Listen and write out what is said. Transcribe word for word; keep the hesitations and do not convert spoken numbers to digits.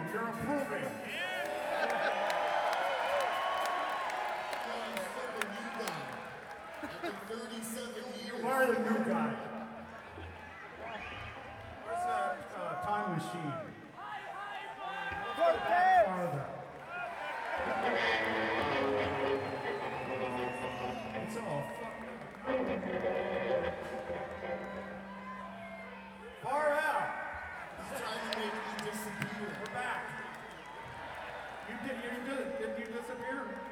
You're improving. You are the new guy. Where's that uh, time machine? Farther. It's all fucked up. Far out. He's trying to make me disappear. We're back. You did. You did. Did you disappear?